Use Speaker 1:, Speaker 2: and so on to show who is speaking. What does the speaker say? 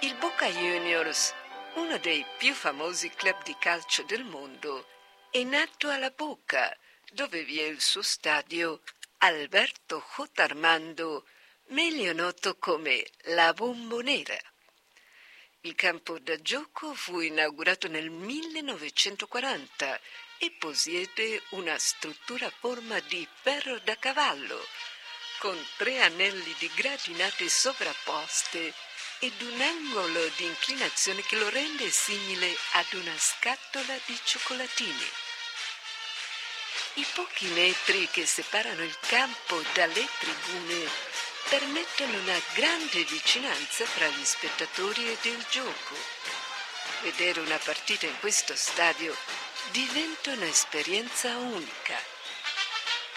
Speaker 1: Il Boca Juniors, uno dei più famosi club di calcio del mondo, è nato alla Boca, dove vi è il suo stadio Alberto J. Armando, meglio noto come La Bombonera. Il campo da gioco fu inaugurato nel 1940 e possiede una struttura a forma di ferro da cavallo, con 3 anelli di gradinate sovrapposte ed un angolo di inclinazione che lo rende simile ad una scatola di cioccolatini. I pochi metri che separano il campo dalle tribune permettono una grande vicinanza fra gli spettatori ed il gioco. Vedere una partita in questo stadio diventa un'esperienza unica.